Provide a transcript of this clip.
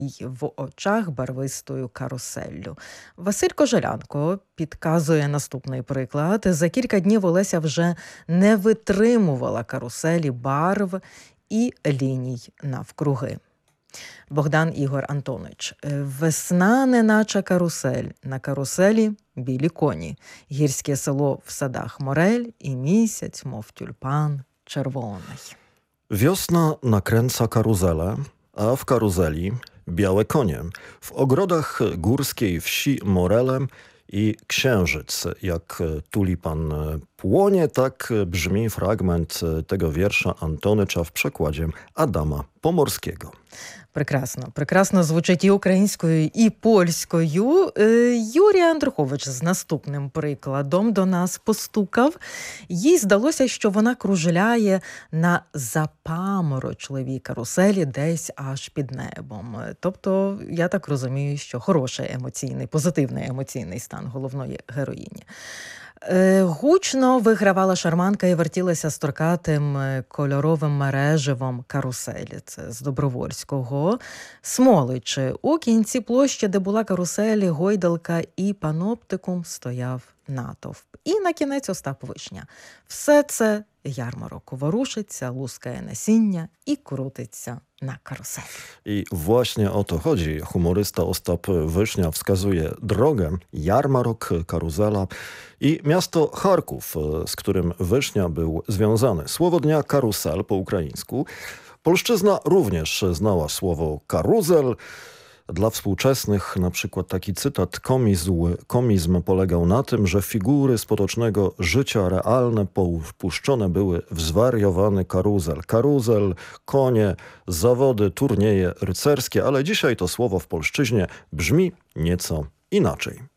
й в очах барвистою каруселлю. Василь Кожелянко підказує наступний приклад. За кілька днів Олеся вже не витримувала каруселі барв і ліній навкруги. Богдан Ігор Антонович. Весна неначе карусель, на каруселі білі коні, гірське село в садах морель і місяць, мов тюльпан czerwony. Wiosna nakręca karuzelę, a w karuzeli białe konie. W ogrodach górskiej wsi Morelem i księżyc. Jak tulipan płonie, tak brzmi fragment tego wiersza Antonycza w przekładzie Adama Pomorskiego. Прекрасно звучить і українською, і польською. Юрій Андрухович з наступним прикладом до нас постукав. Їй здалося, що вона кружляє на запаморочливій каруселі десь аж під небом. Тобто, я так розумію, що хороший емоційний, позитивний емоційний стан головної героїні. Гучно вигравала шарманка і вертілася строкатим кольоровим мереживом каруселі. Це з Добровольського. Смоличі. У кінці площі, де була каруселі, гойдалка і паноптикум, стояв натовп. І на кінець Остап Вишня. Все це ярмарок. Ворушиться, лускає насіння і крутиться na karuseli. I właśnie o to chodzi. Humorysta Ostap Wysznia wskazuje drogę, jarmarok, karuzela i miasto Charków, z którym Wysznia był związany. Słowo dnia karusel po ukraińsku. Polszczyzna również znała słowo karuzel. Dla współczesnych na przykład taki cytat: komizm polegał na tym, że figury z potocznego życia realne puszczone były w zwariowany karuzel. Karuzel, konie, zawody, turnieje rycerskie, ale dzisiaj to słowo w polszczyźnie brzmi nieco inaczej.